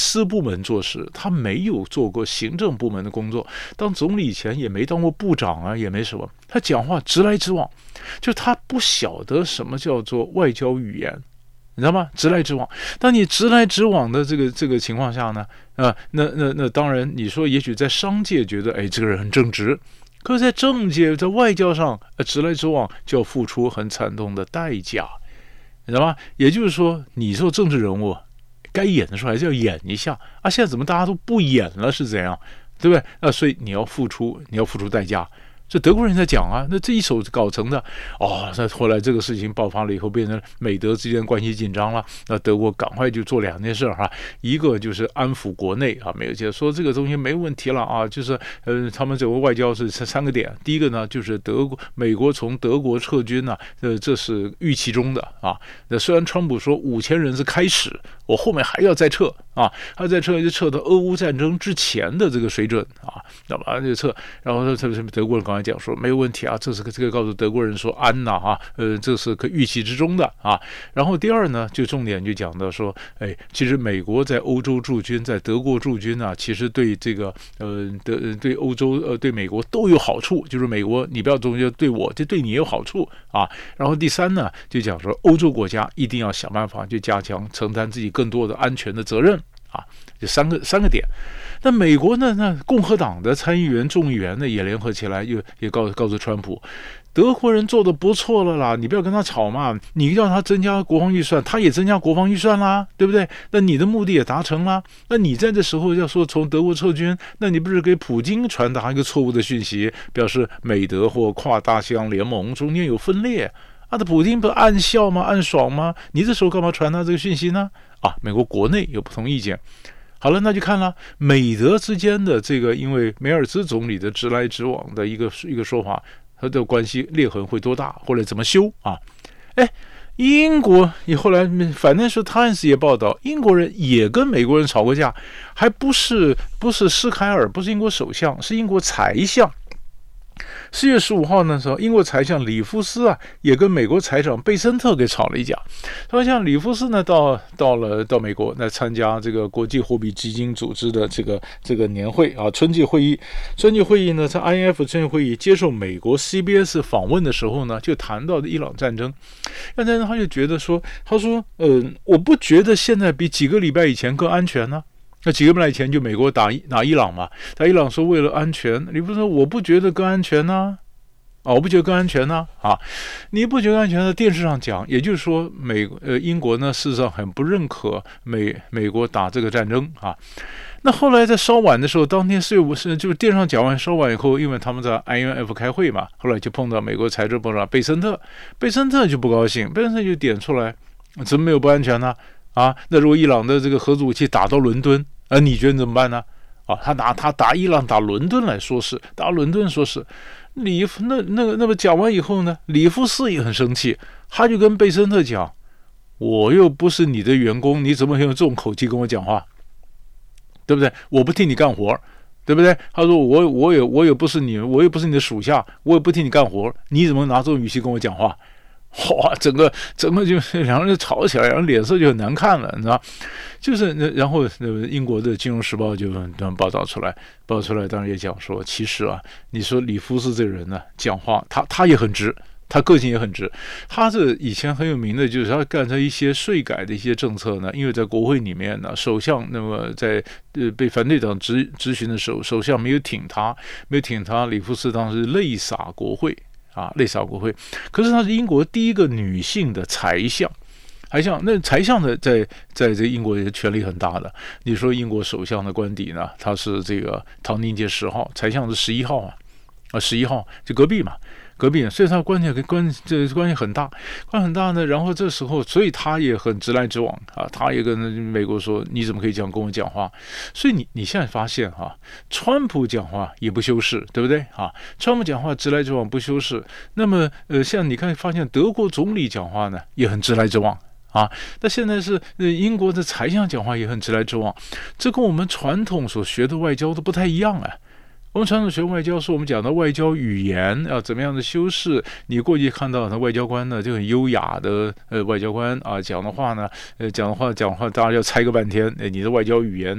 私部门做事，他没有做过行政部门的工作，当总理以前也没当过部长啊，也没什么。他讲话直来直往，就他不晓得什么叫做外交语言。你知道吗？直来直往。当你直来直往的这个情况下呢，那当然，你说也许在商界觉得，哎，这个人很正直，可是在政界、在外交上，直来直往就要付出很惨痛的代价，你知道吗？也就是说，你做政治人物，该演的时候还是要演一下啊。现在怎么大家都不演了，是怎样？对不对？所以你要付出代价。这德国人在讲啊，那这一手搞成的哦。那后来这个事情爆发了以后，变成美德之间关系紧张了。那德国赶快就做两件事哈，一个就是安抚国内啊，没有就说这个东西没问题了啊，就是他们整个外交是3个点。第一个呢，就是美国从德国撤军呢，这是预期中的啊。那虽然川普说5000人是开始，我后面还要再撤啊，还再撤就撤到俄乌战争之前的这个水准啊，那么就撤，然后德国人刚才讲说没有问题啊，这个告诉德国人说安呐啊，这是可预期之中的啊。然后第二呢，就重点就讲到说，哎，其实美国在欧洲驻军，在德国驻军啊，其实对这个对欧洲对美国都有好处，就是美国你不要总觉得对我，这对你也有好处啊。然后第三呢，就讲说欧洲国家一定要想办法去加强承担自己更多的安全的责任啊，就三个点。那美国呢？那共和党的参议员、众议员呢也联合起来，也告诉川普，德国人做的不错了啦，你不要跟他吵嘛，你要他增加国防预算，他也增加国防预算啦，对不对？那你的目的也达成啦。那你在这时候要说从德国撤军，那你不是给普京传达一个错误的讯息，表示美德或跨大西洋联盟中间有分裂？啊，这普京不是暗笑吗？暗爽吗？你这时候干嘛传达这个讯息呢？啊，美国国内有不同意见。好了，那就看了美德之间的这个，因为梅尔兹总理的直来直往的一个说法，他的关系裂痕会多大，或者怎么修啊？哎，英国也后来反正说《Times》也报道，英国人也跟美国人吵过架，还不是施凯尔，不是英国首相，是英国财相。4月15号的时候，英国财相里夫斯啊，也跟美国财长贝森特给吵了一架。他像里夫斯呢，到美国来参加这个国际货币基金组织的这个年会啊，春季会议。春季会议呢，在 IMF 春季会议接受美国 CBS 访问的时候呢，就谈到的伊朗战争。但是他就觉得说，我不觉得现在比几个礼拜以前更安全呢。那几个礼拜以前就美国打伊朗嘛，打伊朗说为了安全，你不是说我不觉得更安全呢？我不觉得更安全呢啊！你不觉得安全呢？电视上讲，也就是说英国呢事实上很不认可美国打这个战争啊。那后来在稍晚的时候，当天就是电视上讲完稍晚以后，因为他们在 IMF 开会嘛，后来就碰到美国财政部长贝森特就不高兴，贝森特就点出来，怎么没有不安全呢？啊，那如果伊朗的这个核武器打到伦敦，你觉得怎么办呢？啊，他打伊朗打伦敦来说是，打伦敦说是，那么讲完以后呢，里夫斯也很生气，他就跟贝森特讲，我又不是你的员工，你怎么用这种口气跟我讲话？对不对？我不替你干活，对不对？他说我也不是你，我也不是你的属下，我也不替你干活，你怎么拿这种语气跟我讲话？哇，整个就两人就吵起来，然后脸色就很难看了，你知道？就是然后英国的《金融时报》就报道出来，当然也讲说，其实啊，你说里夫斯这个人呢，讲话他也很直，他个性也很直。他这以前很有名的就是他干着一些税改的一些政策呢，因为在国会里面呢，首相那么在被反对党质询的时候，首相没有挺他，里夫斯当时泪洒国会。泪洒国会，可是她是英国第一个女性的财相，那财相的在这英国也权力很大的。你说英国首相的官邸呢，他是这个唐宁街10号，财相是11号啊，11号就隔壁嘛。所以他关系很大呢。然后这时候，所以他也很直来直往啊，他也跟美国说，你怎么可以这样跟我讲话？所以你现在发现川普讲话也不修饰，对不对啊？川普讲话直来直往不修饰。那么像你看发现德国总理讲话呢也很直来直往。那现在是英国的财相讲话也很直来直往，这跟我们传统所学的外交都不太一样啊。我们传统学外交是我们讲的外交语言要怎么样的修饰。你过去看到的外交官呢，就很优雅的外交官啊，讲的话，大家要猜个半天，你的外交语言